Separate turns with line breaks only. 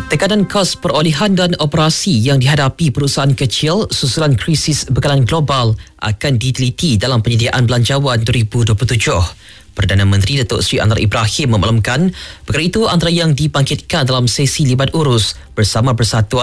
Tekanan kos perolehan dan operasi yang dihadapi perusahaan kecil susulan krisis bekalan global akan diteliti dalam penyediaan belanjawan 2027. Perdana Menteri Datuk Seri Anwar Ibrahim memaklumkan perkara itu antara yang dibangkitkan dalam sesi libat urus bersama Persatuan